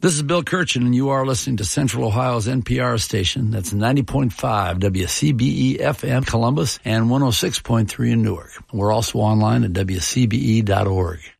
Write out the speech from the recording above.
This is Bill Kirchin, and you are listening to Central Ohio's NPR station. That's 90.5 WCBE-FM Columbus and 106.3 in Newark. We're also online at WCBE.org.